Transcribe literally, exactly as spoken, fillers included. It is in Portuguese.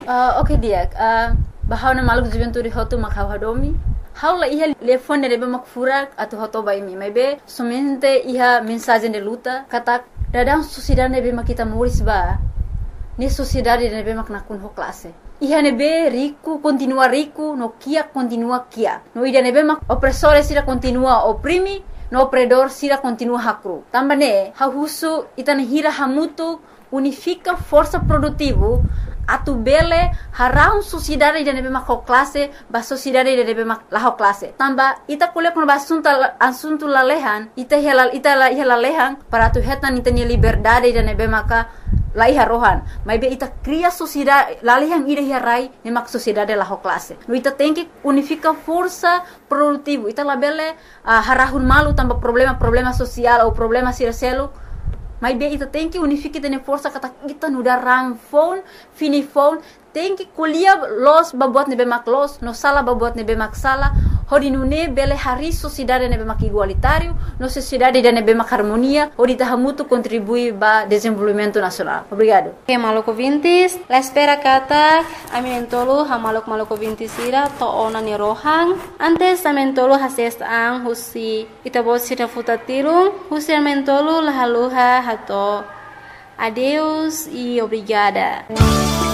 Uh, okay dia, uh, bahau na maluk juventuri hotu makau hadomi. Haula iha telefone rebe makfurak atau hoto ba imi. Maybe somente iha mensagem de luta kata dadang sociedade nebe makita moris ba. Ni sociedade nebe maknakun ho classe. Iha nebe rico continua rico, no kia continua kia. No ida nebe mak opressore sira continua oprimi, no opredor sira continua hakru. Tambane hahusu itane hira hamutu unifica força produtivo atu bele harau sociedade de nebe mak ho classe, ba sociedade de nebe mak la ho classe. Tamba ita kuliah kono basunta asuntu lalehan, ita hela ita la hela lehan para tu hetan itani liberdade de nebe maka lai harohan, mas be ita cria sociedade, lali yang ida hiarai nemak sociedade la ho classe. No ita tem que unificar força produtivo. Ita labele uh, harahun malu tanpa problema problema social ou problema siraselo. Mas be ita tem que unificar tene força kata kita nuda ramfon, finifon, tem que kuliah los babuat nebe mak los, no sala babuat nebe mak sala. Hodi nune bele hari sociedade nebe mak igualitário, no sociedade de nebe mak harmonia, hodi tahamutu contribui ba desenvolvimento nacional. Obrigado. Okay, maloko vintis, la espera kata aminentolo ha malok maloko vintis ira to ona ni rohang. Antes amentolo hases ang husi itabot sira futatirung, husi amentolo lahaluha hato. Adeus e obrigada.